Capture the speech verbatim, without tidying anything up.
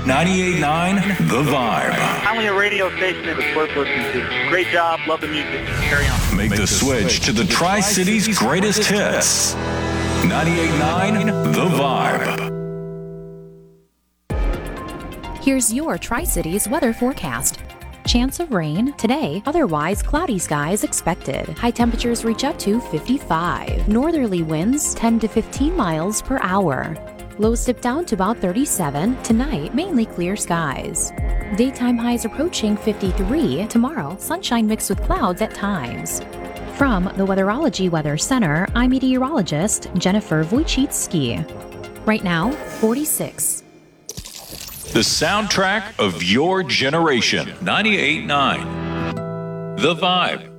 ninety-eight point nine The Vibe. Finally a radio station that was worth listening to. Great job. Love the music. Carry on. Make the switch to the Tri-Cities greatest hits. ninety-eight point nine The Vibe. Here's your Tri-Cities weather forecast. Chance of rain today, otherwise cloudy skies expected. High temperatures reach up to fifty-five. Northerly winds ten to fifteen miles per hour. Lows dip down to about thirty-seven. Tonight, mainly clear skies. Daytime highs approaching fifty-three. Tomorrow, sunshine mixed with clouds at times. From the Weatherology Weather Center, I'm meteorologist Jennifer Wojcicki. Right now, forty-six. The soundtrack of your generation. ninety-eight point nine The Vibe.